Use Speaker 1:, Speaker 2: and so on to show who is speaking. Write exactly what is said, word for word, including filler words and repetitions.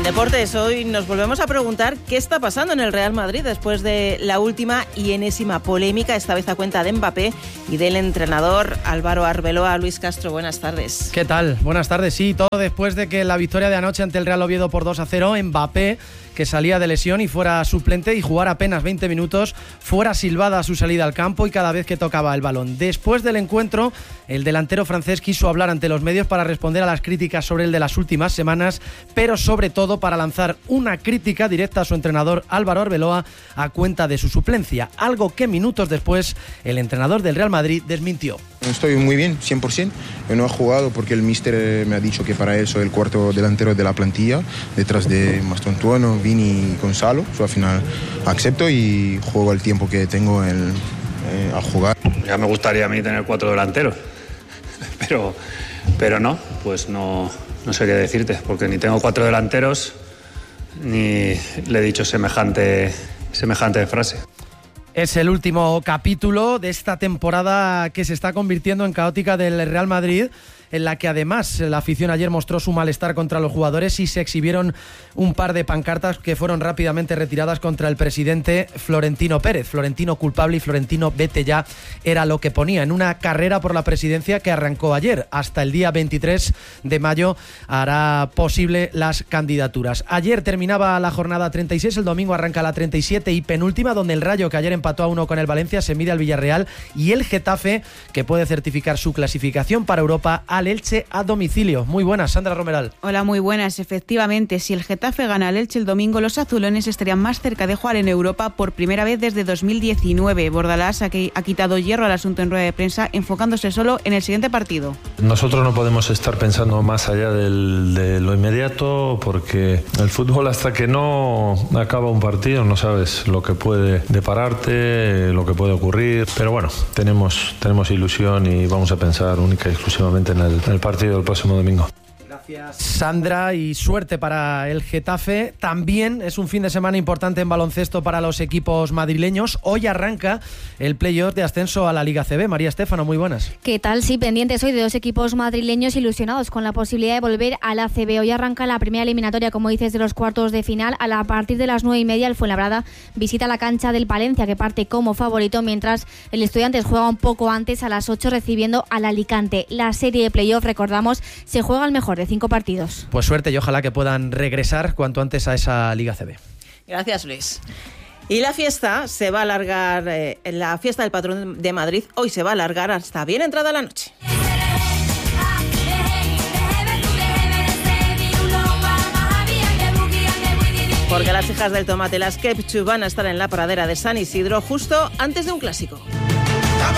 Speaker 1: deportes, hoy nos volvemos a preguntar qué está pasando en el Real Madrid después de la última y enésima polémica, esta vez a cuenta de Mbappé y del entrenador Álvaro Arbeloa. Luis Castro, buenas tardes.
Speaker 2: ¿Qué tal? Buenas tardes. Sí, todo después de que la victoria de anoche ante el Real Oviedo por dos a cero, Mbappé, que salía de lesión y fuera suplente y jugara apenas veinte minutos, fuera silbada a su salida al campo y cada vez que tocaba el balón. Después del encuentro, el delantero francés quiso hablar ante los medios para responder a las críticas sobre él de las últimas semanas, pero sobre todo para lanzar una crítica directa a su entrenador Álvaro Arbeloa a cuenta de su suplencia, algo que minutos después el entrenador del Real Madrid desmintió.
Speaker 3: Estoy muy bien, cien por ciento. Yo no he jugado porque el míster me ha dicho que para él soy el cuarto delantero de la plantilla, detrás de Mastontuono, Vini y Gonzalo. Yo al final acepto y juego el tiempo que tengo el, eh, a jugar.
Speaker 4: Ya me gustaría a mí tener cuatro delanteros, pero, pero no, pues no, no sé qué decirte, porque ni tengo cuatro delanteros ni le he dicho semejante, semejante frase.
Speaker 2: Es el último capítulo de esta temporada que se está convirtiendo en caótica del Real Madrid, en la que además la afición ayer mostró su malestar contra los jugadores y se exhibieron un par de pancartas que fueron rápidamente retiradas contra el presidente Florentino Pérez. Florentino culpable y Florentino vete ya era lo que ponía en una carrera por la presidencia que arrancó ayer. Hasta el día veintitrés de mayo hará posible las candidaturas. Ayer terminaba la jornada treinta y seis, el domingo arranca la treinta y siete y penúltima, donde el Rayo, que ayer empató a uno con el Valencia, se mide al Villarreal, y el Getafe, que puede certificar su clasificación para Europa, al Elche a domicilio. Muy buenas, Sandra Romeral.
Speaker 5: Hola, muy buenas. Efectivamente, si el Getafe gana al Elche el domingo, los azulones estarían más cerca de jugar en Europa por primera vez desde dos mil diecinueve. Bordalás ha quitado hierro al asunto en rueda de prensa, enfocándose solo en el siguiente partido.
Speaker 6: Nosotros no podemos estar pensando más allá del, de lo inmediato, porque el fútbol, hasta que no acaba un partido, no sabes lo que puede depararte, lo que puede ocurrir. Pero bueno, tenemos, tenemos ilusión y vamos a pensar única y exclusivamente en el, en el partido del próximo domingo.
Speaker 2: Gracias, Sandra, y suerte para el Getafe. También es un fin de semana importante en baloncesto para los equipos madrileños. Hoy arranca el playoff de ascenso a la Liga C B. María Estéfano, muy buenas.
Speaker 7: ¿Qué tal? Sí, pendientes hoy de dos equipos madrileños ilusionados con la posibilidad de volver a la C B. Hoy arranca la primera eliminatoria, como dices, de los cuartos de final. A, la, a partir de las nueve y media, el Fuenlabrada visita la cancha del Palencia, que parte como favorito, mientras el Estudiantes juega un poco antes, a las ocho, recibiendo al Alicante. La serie de playoff, recordamos, se juega al mejor de cinco partidos.
Speaker 2: Pues suerte y ojalá que puedan regresar cuanto antes a esa Liga C B.
Speaker 1: Gracias, Luis. Y la fiesta se va a alargar, eh, la fiesta del patrón de Madrid hoy se va a alargar hasta bien entrada la noche. Porque las hijas del tomate, las Kepchu, van a estar en la pradera de San Isidro justo antes de un clásico.